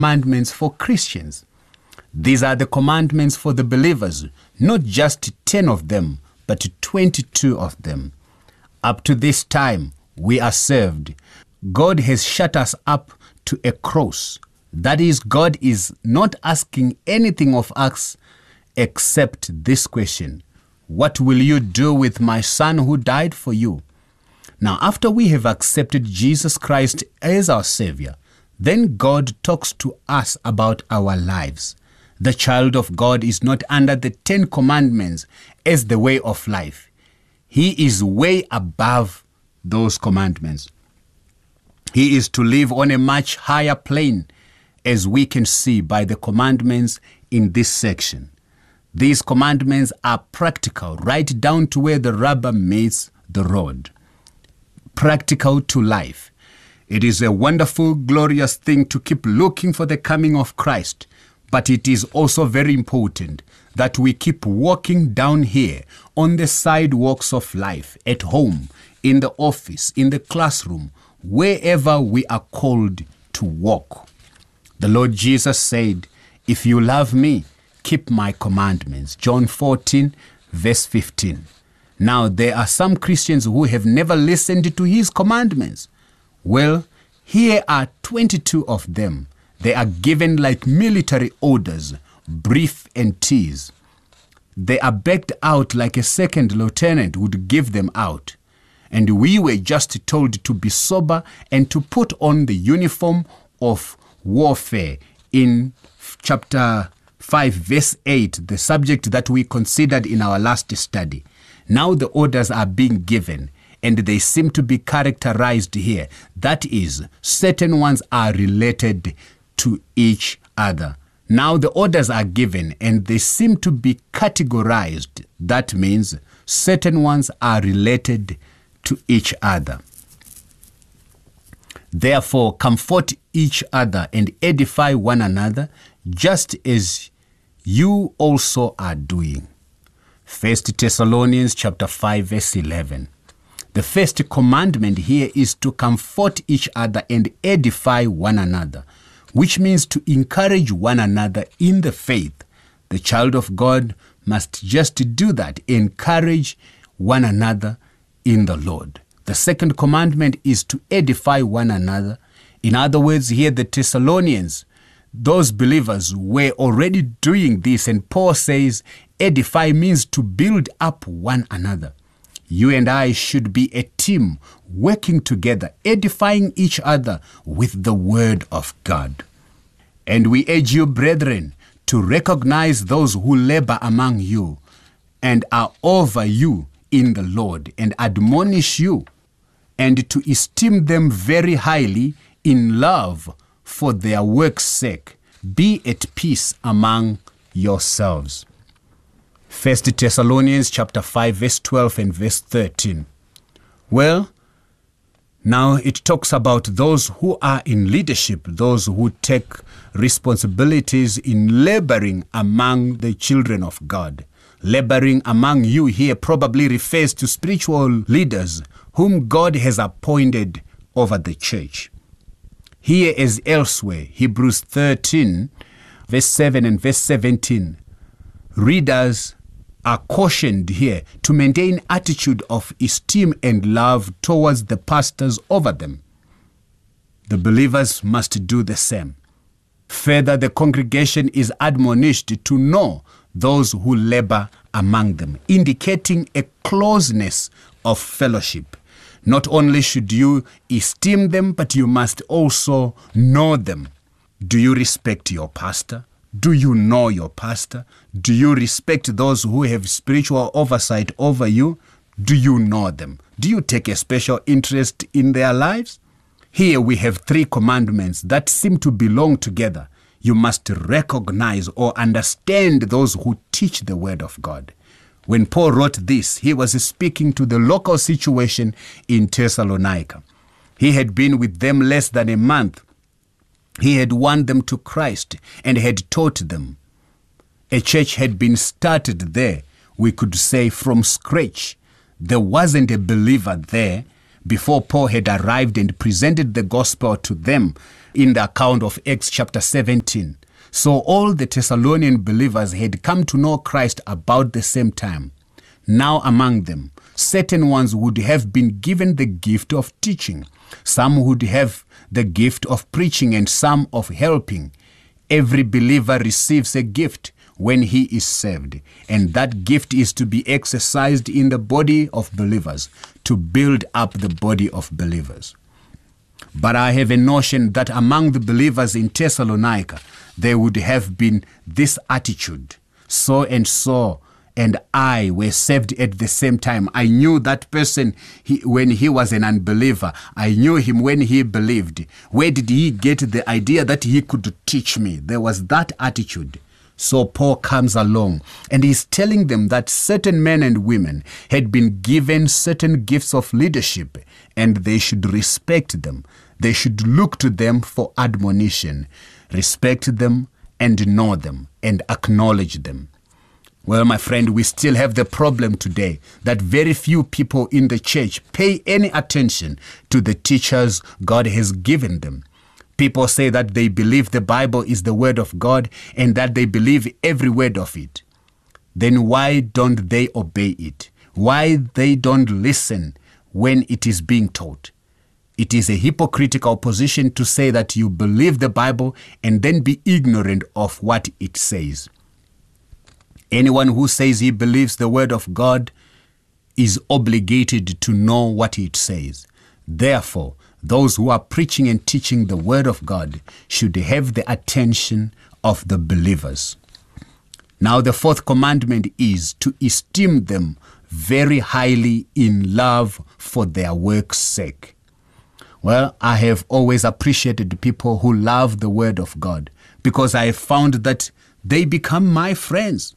commandments for Christians. These are the commandments for the believers, not just 10 of them, but 22 of them. Up to this time, we are saved. God has shut us up to a cross. That is, God is not asking anything of us except this question: what will you do with my son who died for you? Now, after we have accepted Jesus Christ as our Savior, then God talks to us about our lives. The child of God is not under the 10 commandments as the way of life. He is way above those commandments. He is to live on a much higher plane, as we can see by the commandments in this section. These commandments are practical, right down to where the rubber meets the road. Practical to life. It is a wonderful, glorious thing to keep looking for the coming of Christ, but it is also very important that we keep walking down here on the sidewalks of life, at home, in the office, in the classroom, wherever we are called to walk. The Lord Jesus said, "If you love me, keep my commandments." John 14, verse 15. Now, there are some Christians who have never listened to his commandments. Well, here are 22 of them. They are given like military orders, brief and tease. They are begged out like a second lieutenant would give them out. And we were just told to be sober and to put on the uniform of warfare in chapter 5, verse 8, the subject that we considered in our last study. Now the orders are being given, and they seem to be characterized here. That is, certain ones are related to each other. Now the orders are given, and they seem to be categorized. That means certain ones are related to each other. Therefore, comfort each other and edify one another, just as you also are doing. 1 Thessalonians chapter 5, verse 11. The first commandment here is to comfort each other and edify one another, which means to encourage one another in the faith. The child of God must just do that, encourage one another in the Lord. The second commandment is to edify one another. In other words, here the Thessalonians, those believers were already doing this, and Paul says edify means to build up one another. You and I should be a team working together, edifying each other with the word of God. And we urge you, brethren, to recognize those who labor among you and are over you in the Lord, and admonish you, and to esteem them very highly in love for their work's sake. Be at peace among yourselves. 1 Thessalonians chapter 5, verse 12 and verse 13. Well, now it talks about those who are in leadership, those who take responsibilities in laboring among the children of God. Laboring among you here probably refers to spiritual leaders whom God has appointed over the church. Here as elsewhere, Hebrews 13, verse 7 and verse 17, readers are cautioned here to maintain attitude of esteem and love towards the pastors over them. The believers must do the same. Further, the congregation is admonished to know those who labor among them, indicating a closeness of fellowship. Not only should you esteem them, but you must also know them. Do you respect your pastor? Do you know your pastor? Do you respect those who have spiritual oversight over you? Do you know them? Do you take a special interest in their lives? Here we have 3 commandments that seem to belong together. You must recognize or understand those who teach the word of God. When Paul wrote this, he was speaking to the local situation in Thessalonica. He had been with them less than a month. He had won them to Christ and had taught them. A church had been started there, we could say, from scratch. There wasn't a believer there before Paul had arrived and presented the gospel to them. in the account of Acts chapter 17. So all the Thessalonian believers had come to know Christ about the same time. Now among them, certain ones would have been given the gift of teaching. Some would have the gift of preaching and some of helping. Every believer receives a gift when he is saved, and that gift is to be exercised in the body of believers to build up the body of believers. But I have a notion that among the believers in Thessalonica, there would have been this attitude: so and I were saved at the same time. I knew that person when he was an unbeliever. I knew him when he believed. Where did he get the idea that he could teach me? There was that attitude. So Paul comes along and he's telling them that certain men and women had been given certain gifts of leadership and they should respect them. They should look to them for admonition, respect them and know them and acknowledge them. Well, my friend, we still have the problem today that very few people in the church pay any attention to the teachers God has given them. People say that they believe the Bible is the word of God and that they believe every word of it. Then why don't they obey it? Why they don't listen when it is being taught? It is a hypocritical position to say that you believe the Bible and then be ignorant of what it says. Anyone who says he believes the word of God is obligated to know what it says. Therefore, those who are preaching and teaching the word of God should have the attention of the believers. Now, the fourth commandment is to esteem them very highly in love for their work's sake. Well, I have always appreciated people who love the word of God because I have found that they become my friends.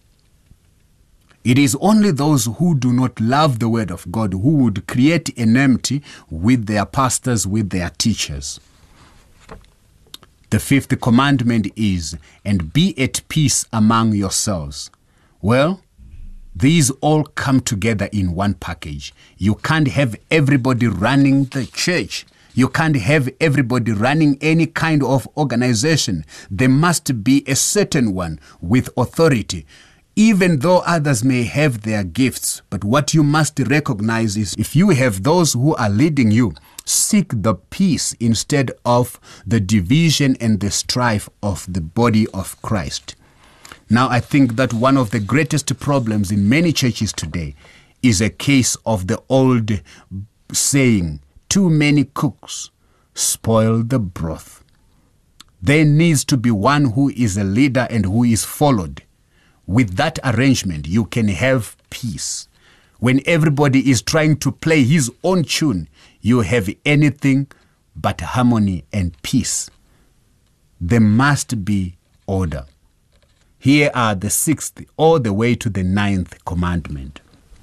It is only those who do not love the word of God who would create enmity with their pastors, with their teachers. The fifth commandment is, and be at peace among yourselves. Well, these all come together in one package. You can't have everybody running the church. You can't have everybody running any kind of organization. There must be a certain one with authority. Even though others may have their gifts, but what you must recognize is if you have those who are leading you, seek the peace instead of the division and the strife of the body of Christ. Now, I think that one of the greatest problems in many churches today is a case of the old saying, too many cooks spoil the broth. There needs to be one who is a leader and who is followed. With that arrangement, you can have peace. When everybody is trying to play his own tune, you have anything but harmony and peace. There must be order. Here are the sixth all the way to the ninth commandment.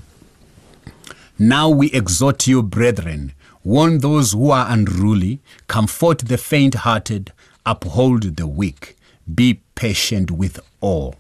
Now we exhort you, brethren, warn those who are unruly, comfort the faint-hearted, uphold the weak, be patient with all.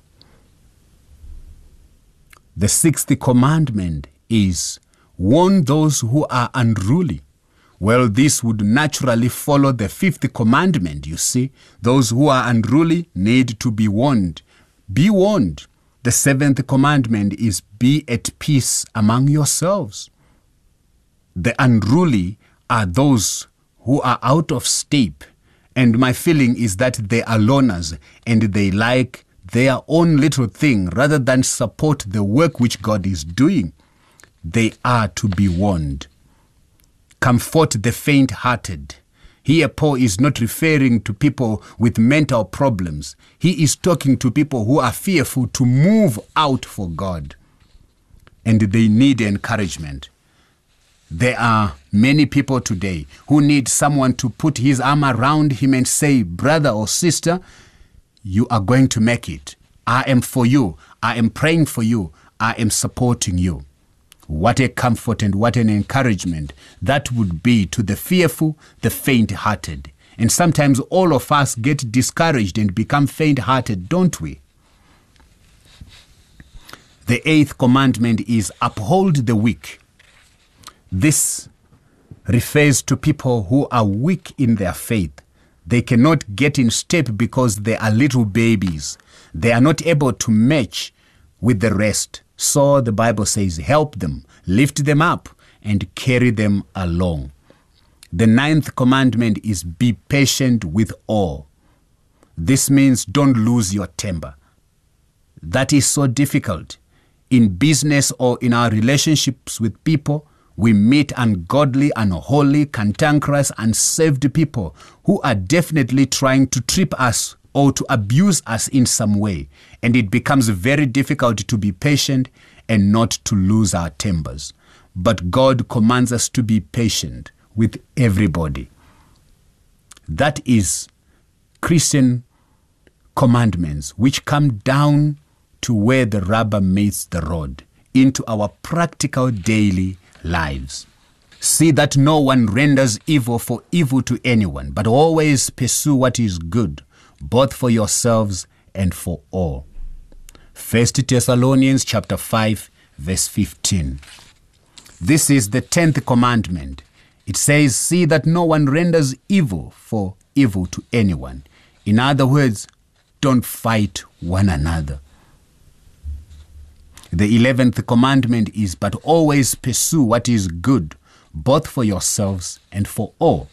The sixth commandment is, warn those who are unruly. Well, this would naturally follow the fifth commandment, you see. Those who are unruly need to be warned. Be warned. The seventh commandment is, be at peace among yourselves. The unruly are those who are out of step. And my feeling is that they are loners and they like their own little thing rather than support the work which God is doing. They are to be warned. Comfort the faint-hearted. Here Paul is not referring to people with mental problems. He is talking to people who are fearful to move out for God. And they need encouragement. There are many people today who need someone to put his arm around him and say, brother or sister, you are going to make it. I am for you. I am praying for you. I am supporting you. What a comfort and what an encouragement that would be to the fearful, the faint-hearted. And sometimes all of us get discouraged and become faint-hearted, don't we? The eighth commandment is uphold the weak. This refers to people who are weak in their faith. They cannot get in step because they are little babies. They are not able to match with the rest. So the Bible says, help them, lift them up, and carry them along. The 9th commandment is be patient with all. This means don't lose your temper. That is so difficult. In business or in our relationships with people, we meet ungodly, unholy, cantankerous, unsaved people who are definitely trying to trip us or to abuse us in some way. And it becomes very difficult to be patient and not to lose our tempers. But God commands us to be patient with everybody. That is Christian commandments which come down to where the rubber meets the road, into our practical daily lives. See that no one renders evil for evil to anyone, but always pursue what is good, both for yourselves and for all. 1 Thessalonians chapter 5, verse 15. This is the 10th commandment. It says, see that no one renders evil for evil to anyone. In other words, don't fight one another. The 11th commandment is, but always pursue what is good, both for yourselves and for all.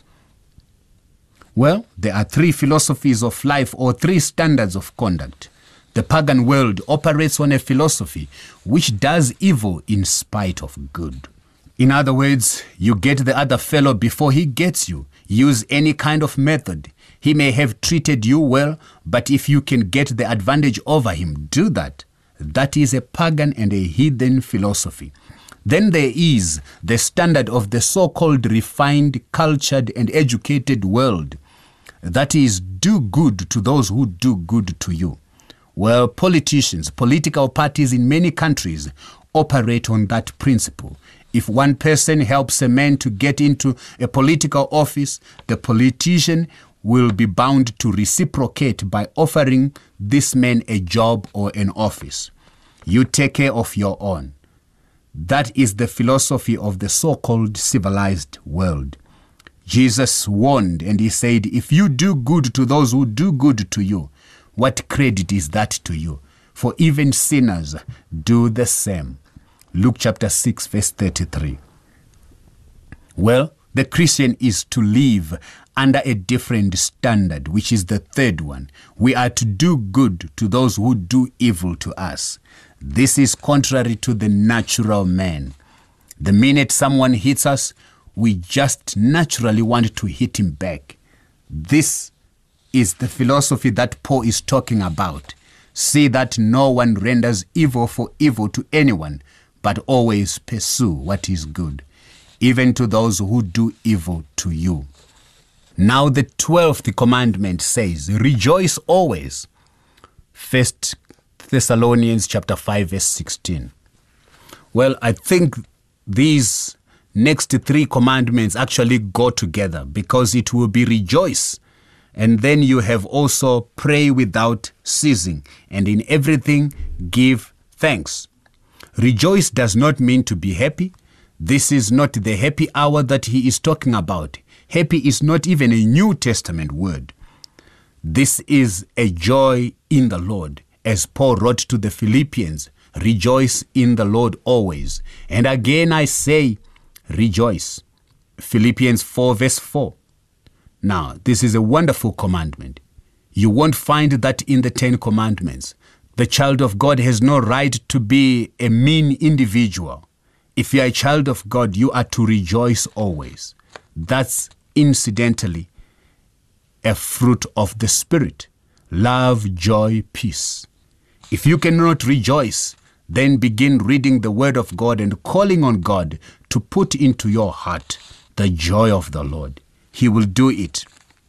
Well, there are 3 philosophies of life or 3 standards of conduct. The pagan world operates on a philosophy which does evil in spite of good. In other words, you get the other fellow before he gets you. Use any kind of method. He may have treated you well, but if you can get the advantage over him, do that. That is a pagan and a heathen philosophy. Then there is the standard of the so-called refined, cultured, and educated world. That is, do good to those who do good to you. Well, politicians, political parties in many countries operate on that principle. If one person helps a man to get into a political office, the politician will be bound to reciprocate by offering this man a job or an office. You take care of your own. That is the philosophy of the so-called civilized world. Jesus warned and he said, if you do good to those who do good to you, what credit is that to you? For even sinners do the same. Luke chapter 6, verse 33. Well, the Christian is to live under a different standard, which is the 3rd one. We are to do good to those who do evil to us. This is contrary to the natural man. The minute someone hits us, we just naturally want to hit him back. This is the philosophy that Paul is talking about. See that no one renders evil for evil to anyone, but always pursue what is good, even to those who do evil to you. Now the 12th commandment says, rejoice always. 1 Thessalonians chapter 5, verse 16. Well, I think these next 3 commandments actually go together because it will be rejoice. And then you have also pray without ceasing, and in everything give thanks. Rejoice does not mean to be happy. This is not the happy hour that he is talking about. Happy is not even a New Testament word. This is a joy in the Lord. As Paul wrote to the Philippians, rejoice in the Lord always. And again I say, rejoice. Philippians 4 verse 4. Now, this is a wonderful commandment. You won't find that in the 10 commandments. The child of God has no right to be a mean individual. If you are a child of God, you are to rejoice always. That's incidentally a fruit of the Spirit. Love, joy, peace. If you cannot rejoice, then begin reading the Word of God and calling on God to put into your heart the joy of the Lord. He will do it.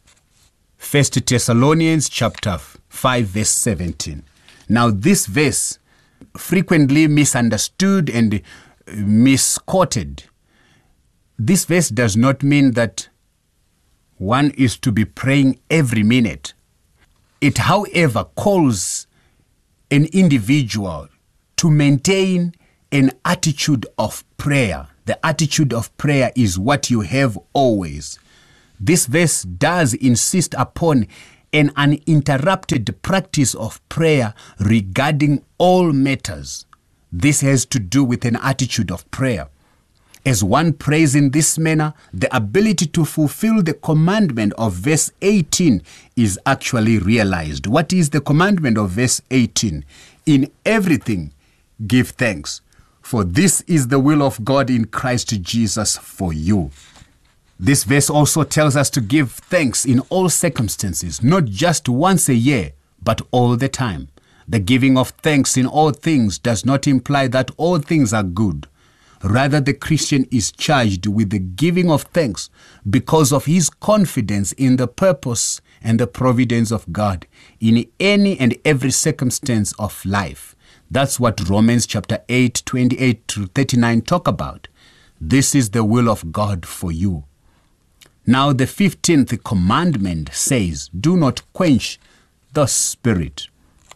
1 Thessalonians chapter 5 verse 17. Now this verse, frequently misunderstood and misquoted. This verse does not mean that one is to be praying every minute. It, however, calls an individual to maintain an attitude of prayer. The attitude of prayer is what you have always. This verse does insist upon an uninterrupted practice of prayer regarding all matters. This has to do with an attitude of prayer. As one prays in this manner, the ability to fulfill the commandment of verse 18 is actually realized. What is the commandment of verse 18? In everything, give thanks, for this is the will of God in Christ Jesus for you. This verse also tells us to give thanks in all circumstances, not just once a year, but all the time. The giving of thanks in all things does not imply that all things are good. Rather, the Christian is charged with the giving of thanks because of his confidence in the purpose and the providence of God in any and every circumstance of life. That's what Romans chapter 8, 28 to 39 talk about. This is the will of God for you. Now the 15th commandment says, do not quench the Spirit.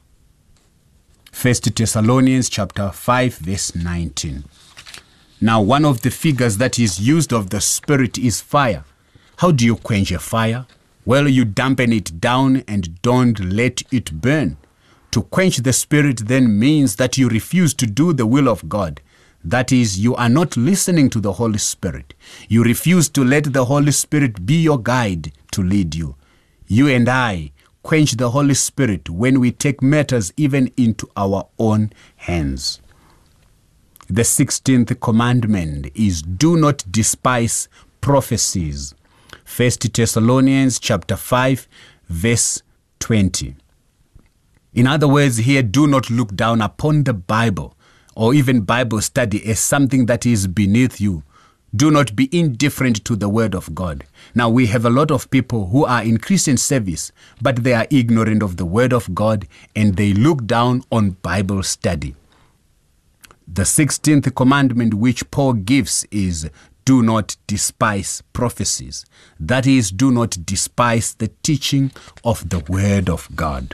1 Thessalonians chapter 5, verse 19. Now, one of the figures that is used of the Spirit is fire. How do you quench a fire? Well, you dampen it down and don't let it burn. To quench the Spirit then means that you refuse to do the will of God. That is, you are not listening to the Holy Spirit. You refuse to let the Holy Spirit be your guide to lead you. You and I quench the Holy Spirit when we take matters even into our own hands. The 16th commandment is do not despise prophecies. 1 Thessalonians chapter 5, verse 20. In other words, here, do not look down upon the Bible or even Bible study as something that is beneath you. Do not be indifferent to the word of God. Now, we have a lot of people who are in Christian service, but they are ignorant of the word of God and they look down on Bible study. The 16th commandment which Paul gives is do not despise prophecies. That is, do not despise the teaching of the word of God.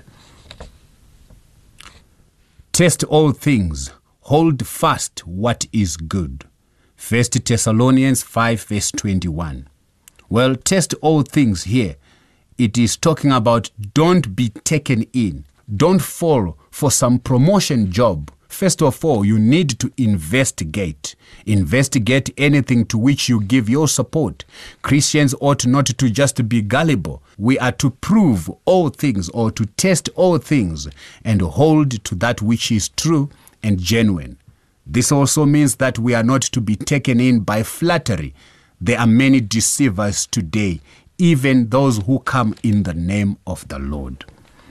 Test all things. Hold fast what is good. 1 Thessalonians 5, verse 21. Well, test all things here. It is talking about don't be taken in. Don't fall for some promotion job. First of all, you need to investigate. Investigate anything to which you give your support. Christians ought not to just be gullible. We are to prove all things or to test all things and hold to that which is true and genuine. This also means that we are not to be taken in by flattery. There are many deceivers today, even those who come in the name of the Lord.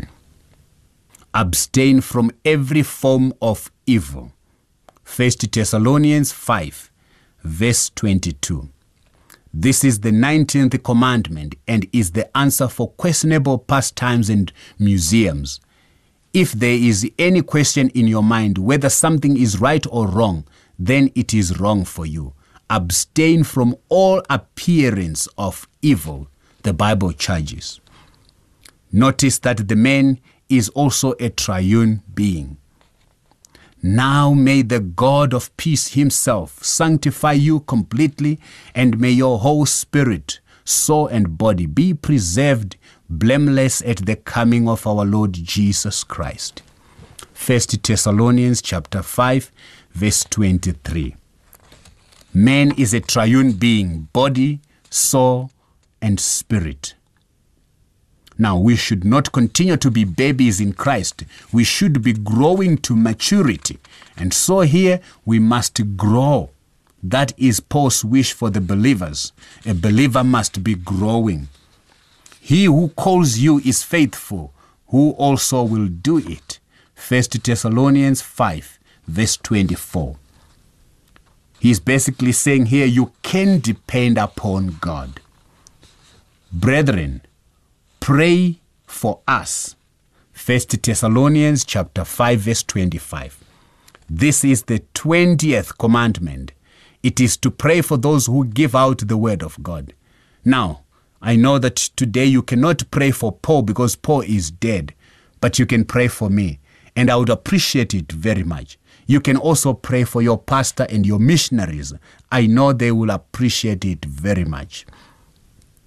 Abstain from every form of evil. 1 Thessalonians 5, verse 22. This is the 19th commandment and is the answer for questionable pastimes and museums. If there is any question in your mind whether something is right or wrong, then it is wrong for you. Abstain from all appearance of evil, the Bible charges. Notice that the man is also a triune being. Now may the God of peace himself sanctify you completely, and may your whole spirit, soul, and body be preserved blameless at the coming of our Lord Jesus Christ. 1 Thessalonians chapter 5, verse 23. Man is a triune being, body, soul, and spirit. Now, we should not continue to be babies in Christ. We should be growing to maturity. And so here, we must grow. That is Paul's wish for the believers. A believer must be growing. He who calls you is faithful, who also will do it. 1 Thessalonians 5, verse 24. He's basically saying here, you can depend upon God. Brethren, pray for us. 1 Thessalonians chapter 5, verse 25. This is the 20th commandment. It is to pray for those who give out the word of God. Now, I know that today you cannot pray for Paul because Paul is dead, but you can pray for me, and I would appreciate it very much. You can also pray for your pastor and your missionaries. I know they will appreciate it very much.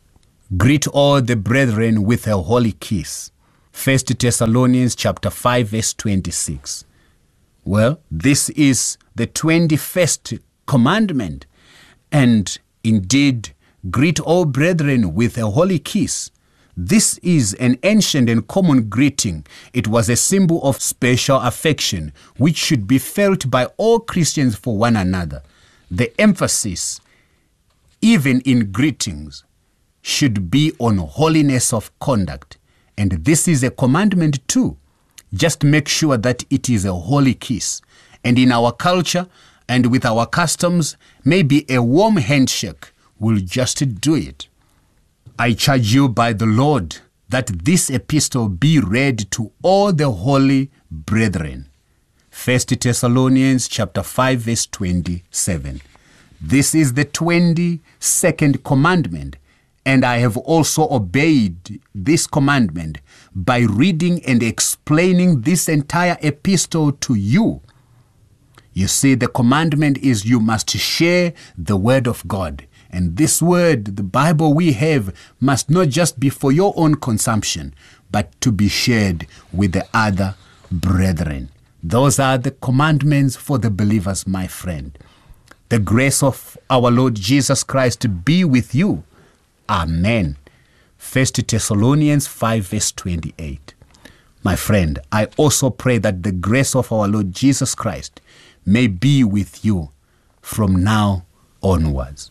Greet all the brethren with a holy kiss. 1 Thessalonians chapter 5 verse 26. Well, this is the 21st commandment. And indeed, greet all brethren with a holy kiss. This is an ancient and common greeting. It was a symbol of special affection, which should be felt by all Christians for one another. The emphasis, even in greetings, should be on holiness of conduct. And this is a commandment too. Just make sure that it is a holy kiss. And in our culture and with our customs, maybe a warm handshake will just do it. I charge you by the Lord that this epistle be read to all the holy brethren. 1 Thessalonians chapter 5 verse 27. This is the 22nd commandment, and I have also obeyed this commandment by reading and explaining this entire epistle to you. You see, the commandment is you must share the word of God. And this word, the Bible we have, must not just be for your own consumption, but to be shared with the other brethren. Those are the commandments for the believers, my friend. The grace of our Lord Jesus Christ be with you. Amen. 1 Thessalonians 5 verse 28. My friend, I also pray that the grace of our Lord Jesus Christ may be with you from now onwards.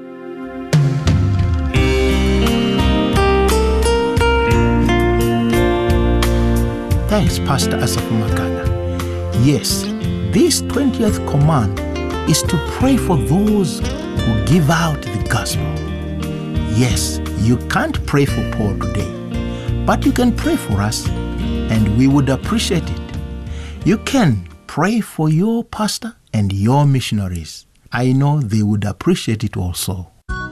Thanks, Pastor Asaph Makana. Yes, this 20th command is to pray for those who give out the gospel. Yes, you can't pray for Paul today, but you can pray for us, and we would appreciate it. You can pray for your pastor and your missionaries. I know they would appreciate it also.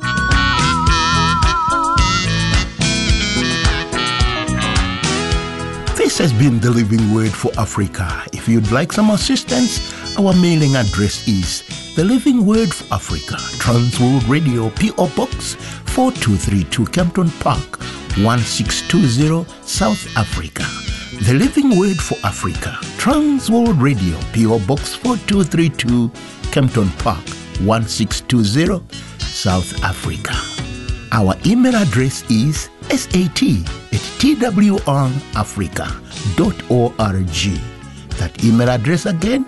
This has been the Living Word for Africa. If you'd like some assistance, our mailing address is The Living Word for Africa, Transworld Radio, P.O. Box 4232, Kempton Park, 1620, South Africa. The Living Word for Africa, Transworld Radio, P.O. Box 4232, Kempton Park, 1620, South Africa. Our email address is sat@twrafrica.org. That email address again,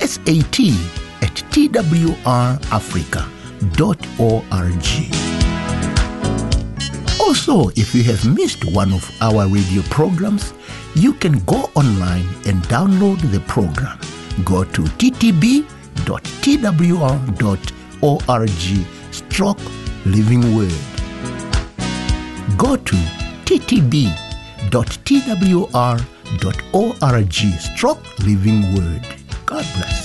sat@twrafrica.org. Also, if you have missed one of our radio programs, you can go online and download the program. Go to ttb.twr.org/Living Word. Go to ttb.twr.org/Living Word. God bless.